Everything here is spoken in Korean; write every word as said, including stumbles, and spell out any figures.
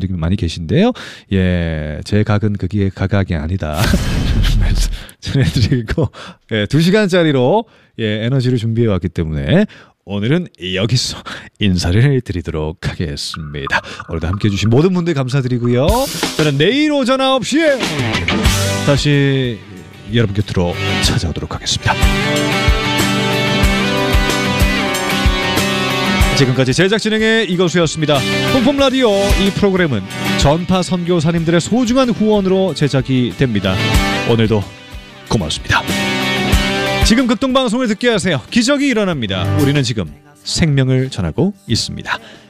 분들이 많이 계신데요. 예, 제 각은 그게 각각이 아니다. 전해드리고 예, 두 시간짜리로 예, 에너지를 준비해 왔기 때문에 오늘은 여기서 인사를 드리도록 하겠습니다. 오늘도 함께해 주신 모든 분들 감사드리고요. 저는 내일 오전 아홉 시에 다시 여러분 곁으로 찾아오도록 하겠습니다. 지금까지 제작 진행의 이거수였습니다. 뿜뿜 라디오 이 프로그램은 전파 선교사님들의 소중한 후원으로 제작이 됩니다. 오늘도 고맙습니다. 지금 극동방송을 듣게 하세요. 기적이 일어납니다. 우리는 지금 생명을 전하고 있습니다.